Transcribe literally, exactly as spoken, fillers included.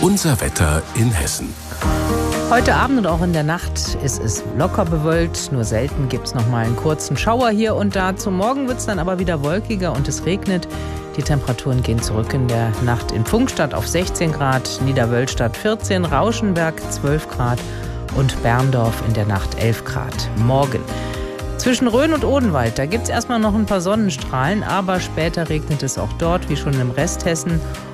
Unser Wetter in Hessen. Heute Abend und auch in der Nacht ist es locker bewölkt. Nur selten gibt es noch mal einen kurzen Schauer hier und da. Zum Morgen wird es dann aber wieder wolkiger und es regnet. Die Temperaturen gehen zurück in der Nacht in Pfungstadt auf sechzehn Grad, Niederwölstadt vierzehn, Rauschenberg zwölf Grad und Berndorf in der Nacht elf Grad. Morgen. Zwischen Rhön und Odenwald, da gibt es erstmal noch ein paar Sonnenstrahlen, aber später regnet es auch dort, wie schon im Rest Hessen.